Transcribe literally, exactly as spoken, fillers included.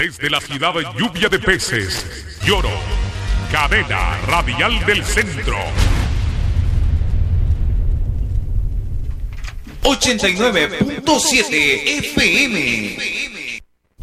Desde la ciudad lluvia de peces, Lloro, cadena radial del centro. ochenta y nueve punto siete F M.